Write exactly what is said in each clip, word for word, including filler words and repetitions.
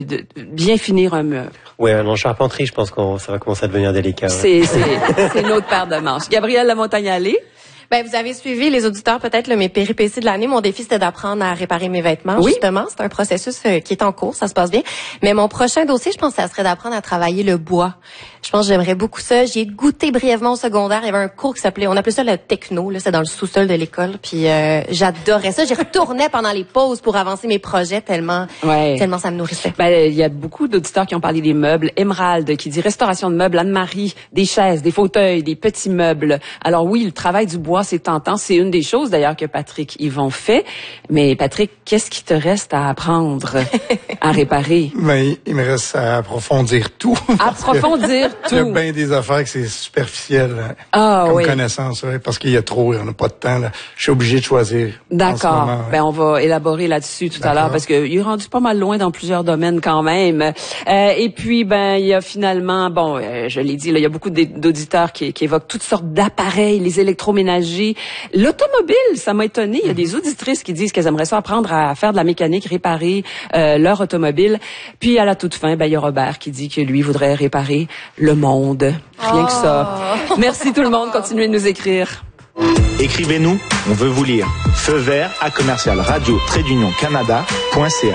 de bien finir un meuble. Oui, en charpenterie, je pense que ça va commencer à devenir délicat. Ouais. C'est, c'est, c'est une autre paire de manches. Gabrielle Lamontagne-Allé. Ben, vous avez suivi, les auditeurs, peut-être, là, mes péripéties de l'année. Mon défi, c'était d'apprendre à réparer mes vêtements, oui. justement. C'est un processus euh, qui est en cours, ça se passe bien. Mais mon prochain dossier, je pense, ça serait d'apprendre à travailler le bois. Je pense que j'aimerais beaucoup ça. J'y ai goûté brièvement au secondaire. Il y avait un cours qui s'appelait, on appelait ça le techno, là, c'est dans le sous-sol de l'école. Puis euh, j'adorais ça. J'y retournais pendant les pauses pour avancer mes projets tellement, ouais. tellement ça me nourrissait. Ben, il y a beaucoup d'auditeurs qui ont parlé des meubles. Émeraude, qui dit restauration de meubles. Anne-Marie, des chaises, des fauteuils, des petits meubles. Alors oui, le travail du bois, c'est tentant. C'est une des choses, d'ailleurs, que Patrick Yvon fait. Mais Patrick, qu'est-ce qui te reste à apprendre, à réparer? Ben, il me reste à approfondir tout. Approfondir tout. Il y a bien des affaires que c'est superficiel ah, comme oui. connaissance, ouais, parce qu'il y a trop, on n'a pas de temps. Là. Je suis obligé de choisir. D'accord. Moment, ouais. Ben on va élaborer là-dessus tout D'accord. à l'heure parce que il est rendu pas mal loin dans plusieurs domaines quand même. Euh, et puis ben il y a finalement bon, euh, je l'ai dit là, il y a beaucoup d'auditeurs qui, qui évoquent toutes sortes d'appareils, les électroménagers, l'automobile. Ça m'a étonné. Il y a des auditrices qui disent qu'elles aimeraient ça apprendre à faire de la mécanique, réparer euh, leur automobile. Puis à la toute fin, ben il y a Robert qui dit que lui voudrait réparer le monde. Rien oh. que ça. Merci tout le monde. Continuez de nous écrire. Écrivez-nous, on veut vous lire. Feu vert à commercial radio trait d'union canada point c a.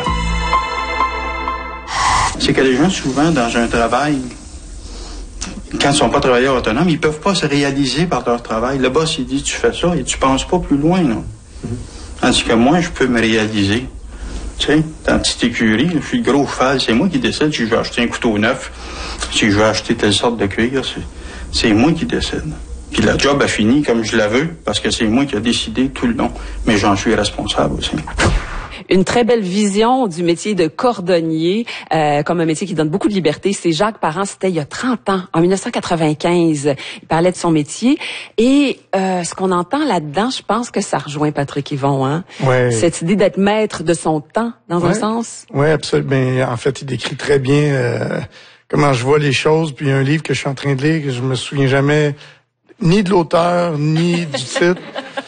C'est que les gens, souvent, dans un travail, quand ils sont pas travailleurs autonomes, ils peuvent pas se réaliser par leur travail. Le boss, il dit, tu fais ça et tu penses pas plus loin, non? Mm-hmm. Tandis que moi, je peux me réaliser. Tu sais, dans la petite écurie, je suis le gros cheval, c'est moi qui décide si je vais acheter un couteau neuf, si je vais acheter telle sorte de cuir, c'est moi qui décide. Puis la job a fini comme je la veux, parce que c'est moi qui ai décidé tout le long. Mais j'en suis responsable aussi. Une très belle vision du métier de cordonnier, euh, comme un métier qui donne beaucoup de liberté. C'est Jacques Parent, c'était il y a trente ans, en dix-neuf cent quatre-vingt-quinze. Il parlait de son métier. Et euh, ce qu'on entend là-dedans, je pense que ça rejoint Patrick Yvon. Hein? Ouais. Cette idée d'être maître de son temps, dans ouais. un sens. Oui, absolument. Ben, en fait, il décrit très bien euh, comment je vois les choses. Puis il y a un livre que je suis en train de lire, que je me souviens jamais ni de l'auteur, ni du titre.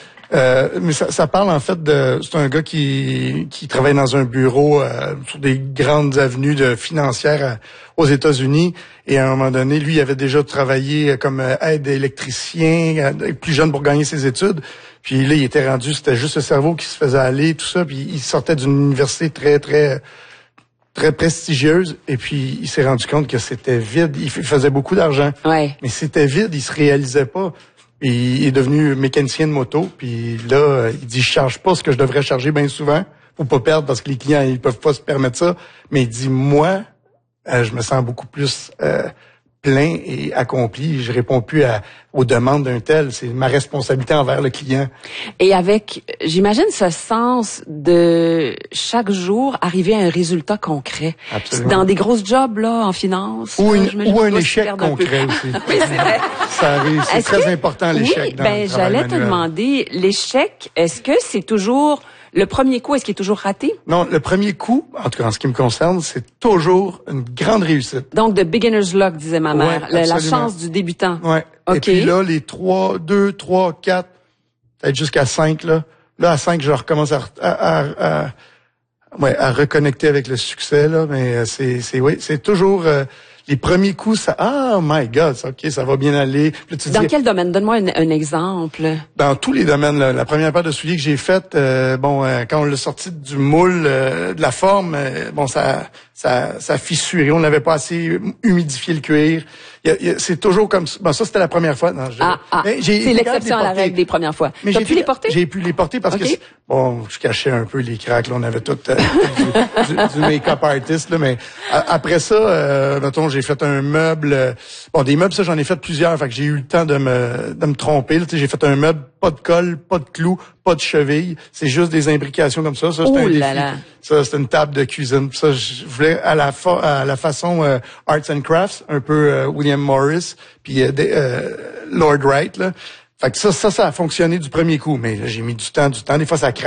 Euh, mais ça, ça parle en fait de... C'est un gars qui qui travaille dans un bureau euh, sur des grandes avenues de financières à, aux États-Unis. Et à un moment donné, lui, il avait déjà travaillé comme aide électricien, plus jeune pour gagner ses études. Puis là, il était rendu... C'était juste le cerveau qui se faisait aller, tout ça. Puis il sortait d'une université très, très... très prestigieuse, et puis il s'est rendu compte que c'était vide. Il faisait beaucoup d'argent, ouais. mais c'était vide, il se réalisait pas. Puis il est devenu mécanicien de moto, puis là, il dit, je charge pas ce que je devrais charger bien souvent, pour pas perdre, parce que les clients, ils peuvent pas se permettre ça. Mais il dit, moi, euh, je me sens beaucoup plus euh, plein et accompli. Je réponds plus à, aux demandes d'un tel. C'est ma responsabilité envers le client. Et avec, j'imagine, ce sens de chaque jour arriver à un résultat concret. Absolument. Dans des grosses jobs, là, en finance. Ou, là, une, ou un échec concret aussi. Oui, c'est vrai. Ça arrive. C'est très que, important, l'échec. Oui, dans ben, le travail j'allais manuel. te demander, l'échec, est-ce que c'est toujours... Le premier coup, est-ce qu'il est toujours raté? Non, le premier coup, en tout cas en ce qui me concerne, c'est toujours une grande réussite. Donc, de beginner's luck, disait ma mère. Ouais, la, la chance du débutant. Ouais. Okay. Et puis là, les trois, deux, trois, quatre, peut-être jusqu'à cinq, là. Là, à cinq, je recommence à, à, à, à, ouais, à reconnecter avec le succès, là. Mais c'est, c'est, oui, c'est toujours, euh, les premiers coups, ça, ah, oh my God, ça, ok, ça va bien aller. Là, tu dans dis, quel domaine? Donne-moi un, un exemple. Dans tous les domaines. Là, la première paire de souliers que j'ai faite, euh, bon, euh, quand on l'a sorti du moule, euh, de la forme, euh, bon, ça, ça, ça a fissuré. On n'avait pas assez humidifié le cuir. Il y a, il y a, c'est toujours comme ça. Bon, ça, c'était la première fois. Non, ah, ah. C'est l'exception à la règle des premières fois. Mais t'as j'ai pu les porter? J'ai pu les porter parce okay. que, bon, je cachais un peu les cracks. Là, on avait tout euh, du, du, du make-up artist. Là, mais a, après ça, euh, mettons, j'ai fait un meuble. Euh, bon, des meubles, ça, j'en ai fait plusieurs. Fait que j'ai eu le temps de me, de me tromper. Là, j'ai fait un meuble, pas de colle, pas de clous, pas de cheville. C'est juste des imbrications comme ça. Ça, c'est oh un défi. Là là. Ça, c'est une table de cuisine. Ça, je voulais à la, fa- à la façon euh, Arts and Crafts, un peu euh, William Morris, puis euh, euh, Lord Wright. Là. Fait que ça, ça, ça a fonctionné du premier coup. Mais là, j'ai mis du temps, du temps. Des fois, ça craque.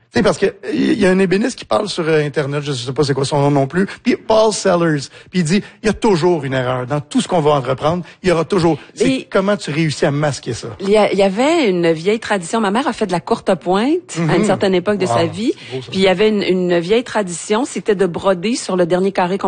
Tu sais, parce que il y a un ébéniste qui parle sur Internet, je sais pas c'est quoi son nom non plus, puis Paul Sellers, puis il dit, il y a toujours une erreur. Dans tout ce qu'on va entreprendre, il y aura toujours... C'est Et comment tu réussis à masquer ça? Il y, a, il y avait une vieille tradition. Ma mère a fait de la courte pointe Mm-hmm. à une certaine époque de Wow, sa vie. c'est beau, ça. Puis il y avait une, une vieille tradition, c'était de broder sur le dernier carré qu'on